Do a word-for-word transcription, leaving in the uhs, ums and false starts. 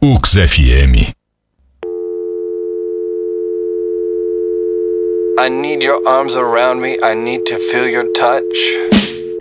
Ux F M. I need your arms around me. I need to feel your touch.